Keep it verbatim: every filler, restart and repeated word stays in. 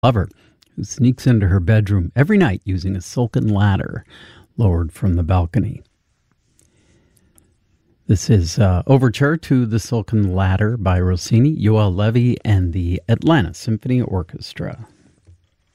lover who sneaks into her bedroom every night using a silken ladder lowered from the balcony. This is uh, Overture to the Silken Ladder by Rossini, Yoel Levi, and the Atlanta Symphony Orchestra.